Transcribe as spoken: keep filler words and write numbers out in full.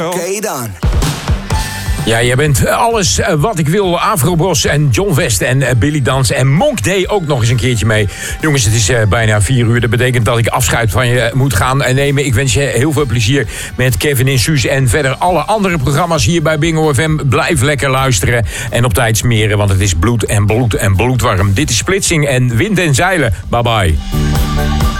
Oké dan. Ja, jij bent alles wat ik wil. Afrobos en John West en Billy Dans en Monk Day ook nog eens een keertje mee. Jongens, het is uh, bijna vier uur. Dat betekent dat ik afscheid van je moet gaan nemen. Ik wens je heel veel plezier met Kevin en Suus en verder alle andere programma's hier bij Bingo F M. Blijf lekker luisteren en op tijd smeren, want het is bloed en bloed en bloedwarm. Dit is Splitsing en Wind en Zeilen. Bye bye.